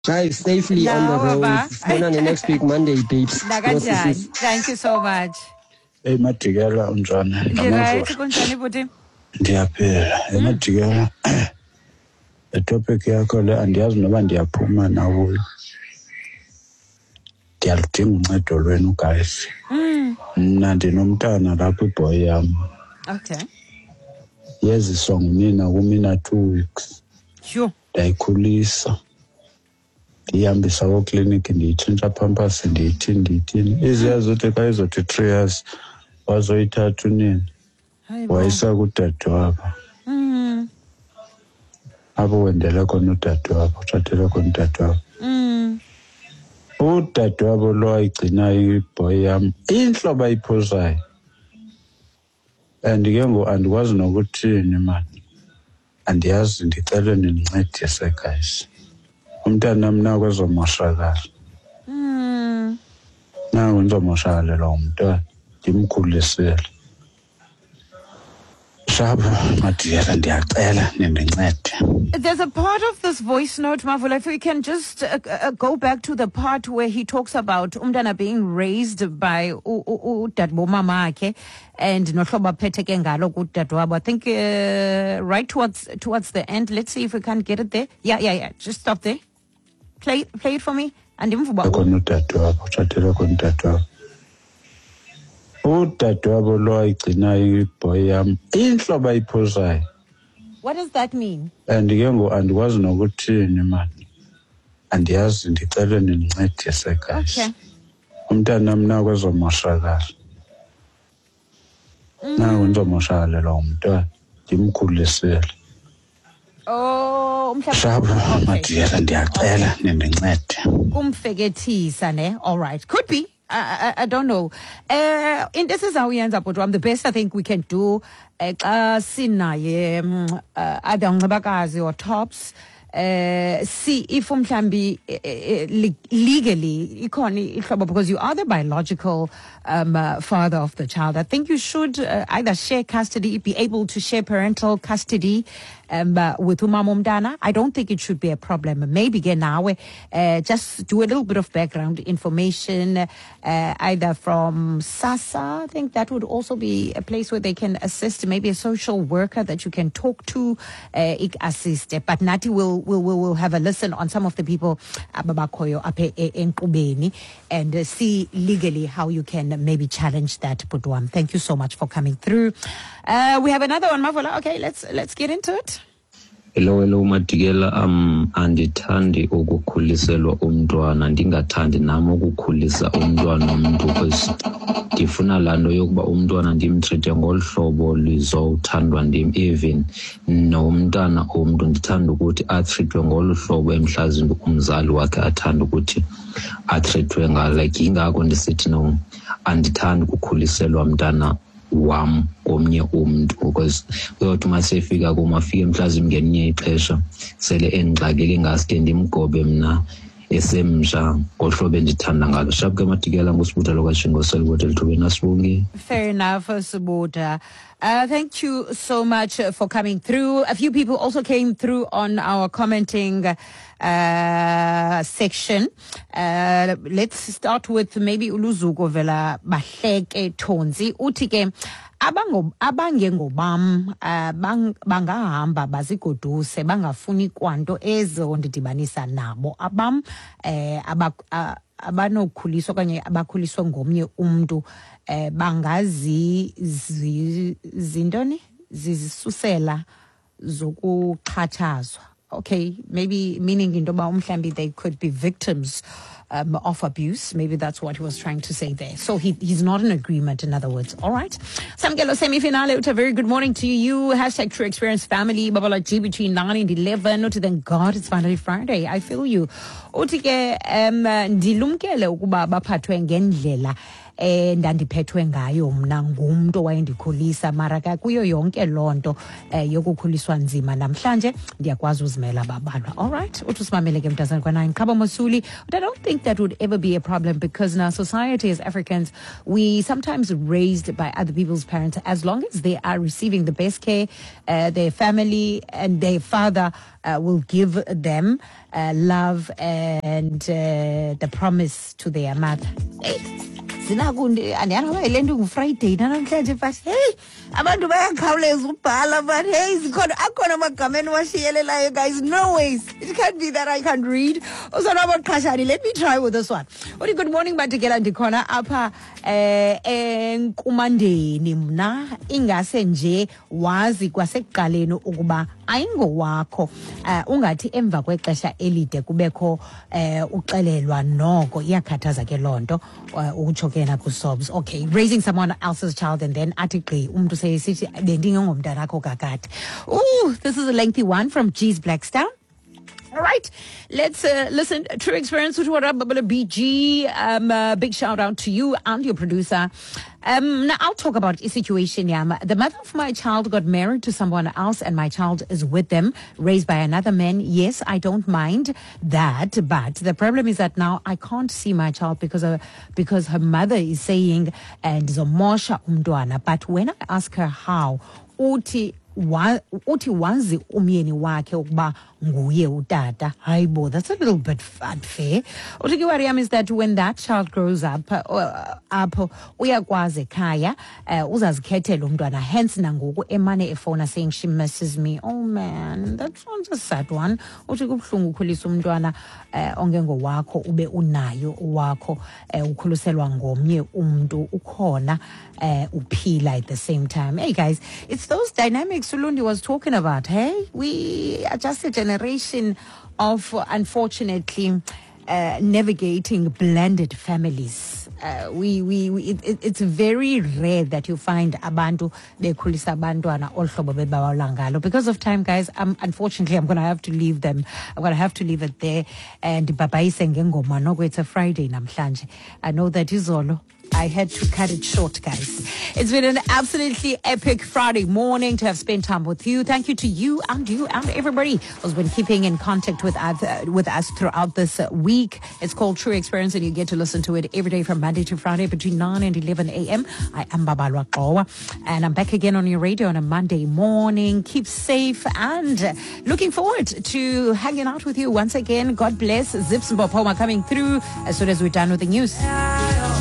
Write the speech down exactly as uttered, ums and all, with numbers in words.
Drive safely on the road. Sibonane next week Monday, babes. Thank you so much. Hey Matigela unjani? Ndirayithi kunjani buti? Ndiyaphila. Hey Matigela. The topic yakho le andiyazi noba ndiyaphuma nawo. Ndiyaludinga uncedo lwenu guys. Mm. Mna ndinomntana lapha iboy yam. Okay. Yeziswa ngunina kumina two weeks. Sure. Ndayikhulisa. Ndihambisa ko-clinic ndiyitshintsha pampers ndiyithi ndiyithini. Iziyazothi xa izothi three years wazoyithatha unini. Wayisa kudade wabo. Mm. Apho wendele khona udade wabo, utshatele khona udade wabo. Mm. Udade wabo lo ayigcinayo iboy yam intlobo ayiphosayo. And ke ngo andikwazi nokuthini man. Andiyazi ndicela nindincedise guys. Umntana mna kwezomoshakala. Mm. Na ngizomoshakala lo mntwana ndimkhulisele. There's a part of this voice note, Mavula, if we can just uh, uh, go back to the part where he talks about umntana being raised by udadbo mamakhe and nohlobo aphethe ke ngalo kudadewabo. I think uh, right towards towards the end. Let's see if we can't get it there. Yeah, yeah, yeah. Just stop there. Play play it for me. And udade wabo lo ayigcinayo iboy yam intlobo ayiphosayo. What does that mean? And ke ngo andikwazi nokuthini man. Andiyazi ndicela nindincedise guys. Okay. Umntana mna kwezomoshakala. Na ngizomoshakala lo mntwana ndimkhulisele. Oh, mhlawumbe Madiyela ndiyacela nindincede. Kumfekethisa ne. All right. Could be. I, I, I don't know. Uh, and this is how we end up with the best I think we can do. Uh, sinaye uh, either ngcebakazi or tops. Uh, see if umhlambi uh, legally ikhona because you are the biological um, uh, father of the child. I think you should uh, either share custody, be able to share parental custody um, uh, with umama umntana. I don't think it should be a problem. Maybe get now uh, just do a little bit of background information, uh, either from SASSA. I think that would also be a place where they can assist. Maybe a social worker that you can talk to, uh, assist. But Nati will. We'll, we'll, we'll have a listen on some of the people ababakoyo ape enkubeni and uh, see legally how you can maybe challenge that. Putwam, thank you so much for coming through. Uh, we have another one, Mavula. Okay, let's let's get into it. Hello, hello, Matigela. Um, andithandi ukukhuliselwa umntwana, ndingathandi nami ukukhulisa umntwana umuntu because ndifuna laa nto yokuba umntwana ndimtreate ngolu hlobo lizothandwa ndim. Even nomntana omntu ndithanda ukuthi atreatwe ngolu hlobo emhlazini umzali wakhe athanda ukuthi atreatwe ngalo. Like yingako ndisithi no, andithandi ukukhuliselwa mntana wam omnye umuntu because uyothi masefika kumafika emhlazini ngelinye ixesha sele endixakile ngaske ndimgobe mna esemsha ngohlobo endithanda ngalo. Shap ke Matigela ngusibutha lokashingo selibothe lithobeni asibonge. Fair enough, Subuta. Uh, thank you so much for coming through. A few people also came through on our commenting uh, section. Uh, let's start with maybe Uluzuko Vela Bahleke Tonzi. Utike abango abangengobam bang bangahamba bazigoduse bangafuni kwanto ezo ndidibanisa nabo abam eh abanokhuliswa kanye abakhuliswa ngomnye umuntu eh bangazi zintoni zizisusela zokuxhatshazwa. Okay, maybe meaning into ba umhlambi they could be victims um, of abuse. Maybe that's what he was trying to say there. So he he's not in agreement, in other words. All right. Samgelo semi-finale. A very good morning to you. Hashtag True Experience Family. Babala G between nine and eleven. Not thank God it's finally Friday. I feel you. Utike um ndilumkele ukuba baphathwe ngendlela eh ndandiphethwe ngayo mna ngumuntu owayendikhulisa mara ka kuyo yonke lonto eh yokukhuliswa nzima namhlanje ndiyakwazi uzimela babalwa. All right, uthi usimamele ke mntazana kwanani Khaba Mosuli. But I don't think that would ever be a problem, because in our society as Africans, we sometimes raised by other people's parents, as long as they are receiving the best care, uh, their family and their father uh, will give them uh, love and uh, the promise to their mother. Hey. Sinakundi andiyana le nto nguFriday namhlanje but hey abantu bayakhawuleza ubhala but hey zikhona akhona amagama eniwashiyelelayo guys. No ways, it can't be that I can't read. Usona abaqhashani, let me try with this one. Uthi good morning Matikela, ndikhona apha eh enkumandeni mna ingase nje wazi kwasekuqaleni ukuba ayingowakho uh, ungathi emva kwexesha elide kubekho uh, uxelelwa noko iyakhathaza ke lonto uh, utsho ke na kusobs. Okay, raising someone else's child and then athi gqi umuntu seyisithi bendingengomntanakho kakade. Ooh, this is a lengthy one from G's Blackstown. All right, let's uh, listen. True experience with what up, B G. Um, uh, big shout out to you and your producer. Um, now I'll talk about a situation. Yeah, the mother of my child got married to someone else, and my child is with them, raised by another man. Yes, I don't mind that, but the problem is that now I can't see my child because of, because her mother is saying and zomosha umdwana. But when I ask her how, uti. Wa uthi wazi umyeni wakhe ukuba nguye utata. Hayibo, that's a little bit unfair. Uthi ke worry is that when that child grows up uh, apho uyakwazi ekhaya uh, uzazikhethela umntwana, hence nangoku emane efona saying she misses me. Oh man, that's a sad one. Uthi kubhlungu ukhulisa umntwana uh, ongengo wakho ube unayo wakho uh, ukhuliselwa ngomnye umuntu ukhona uh, uphila at the same time. Hey guys, it's those dynamics Sulundi was talking about. Hey, we are just a generation of uh, unfortunately uh, navigating blended families. Uh, we we, we it, it's very rare that you find abantu bekhulisa abantwana olhlobo bebawala ngalo. Because of time, guys, um, unfortunately I'm gonna have to leave them. I'm gonna have to leave it there. And babayise ngengoma noko, it's a Friday namhlanje. I know that izolo I had to cut it short, guys. It's been an absolutely epic Friday morning to have spent time with you. Thank you to you and you and everybody who's been keeping in contact with us, uh, with us throughout this uh, week. It's called True Experience, and you get to listen to it every day from Monday to Friday between nine and eleven a.m. I am Babalwa Qowa, and I'm back again on your radio on a Monday morning. Keep safe and uh, looking forward to hanging out with you once again. God bless. Zips and Bopoma coming through as soon as we're done with the news.